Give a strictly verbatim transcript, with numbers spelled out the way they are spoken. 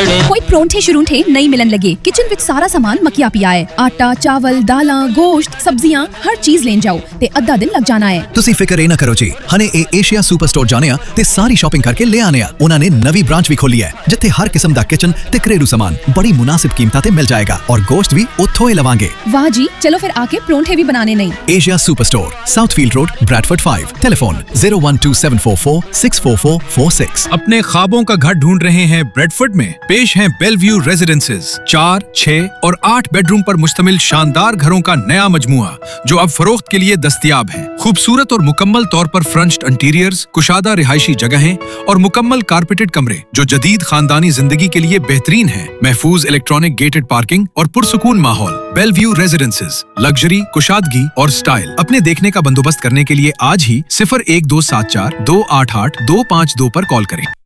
बड़े। कोई परौंठे शुरूंठे नहीं मिलन लगे। किचन विच सारा सामान मकिया पिया है। आटा, चावल, दालां, गोश्त, सब्जियां हर चीज लेन जाओ ते अद्धा दिन लग जाना है। ਤੁਸੀਂ ਫਿਕਰ ਇਹ ਨਾ ਕਰੋ ਜੀ, ਹਨੇ ਇਹ ਏਸ਼ੀਆ ਸੁਪਰ ਸਟੋਰ ਜਾਣੇ ਆ ਤੇ ਸਾਰੀ ਸ਼ਾਪਿੰਗ ਕਰਕੇ ਲੈ ਆਨੇ ਆ। ਉਹਨਾਂ ਨੇ ਨਵੀਂ ਬ੍ਰਾਂਚ ਵੀ ਖੋਲੀ ਹੈ ਜਿੱਥੇ ਹਰ ਕਿਸਮ ਦਾ ਕਿਚਨ ਤੇ ਘਰੇਲੂ सामान बड़ी मुनासिब कीमतां ते मिल जाएगा और गोश्त भी उत्थों ही लवांगे। वाह जी, चलो फिर आके परौंठे भी बनाने नहीं। Asia super store, साउथफील्ड road, Bradford five. Telephone zero one two seven four four six four four four six। अपने ख्वाबों का घर ढूंढ रहे हैं ब्रेडफोर्ड में? पेश है बेलव्यू रेजिडेंसेज। चार, छह और आठ बेडरूम पर मुश्तमिल शानदार घरों का नया मजमुआ जो अब फरोख्त के लिए दस्तयाब है। खूबसूरत और मुकम्मल तौर पर फ्रंच्ड इंटीरियर्स, कुशादा रिहायशी जगहें और मुकम्मल कारपेटेड कमरे जो जदीद खानदानी जिंदगी के लिए बेहतरीन है। महफूज इलेक्ट्रॉनिक गेटेड पार्किंग और पुरसुकून माहौल। बेलव्यू रेजिडेंसेज, लग्जरी, कुशादगी और स्टाइल। अपने देखने का बंदोबस्त करने के लिए आज ही सिफर एक दो सात चार दो आठ आठ दो पाँच दो पर कॉल करें।